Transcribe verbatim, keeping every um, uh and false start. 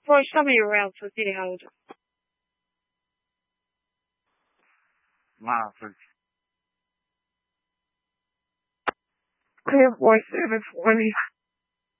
Poi show me around to see how old. Wow, for Clear voice seven forty.